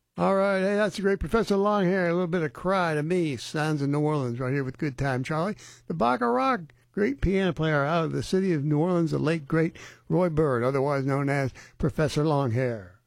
All right, hey, that's a great Professor Longhair. A little bit of Cry to Me, Sounds of New Orleans, right here with Good Time Charlie. The Baccarat, great piano player out of the city of New Orleans, the late great Roy Bird, otherwise known as Professor Longhair.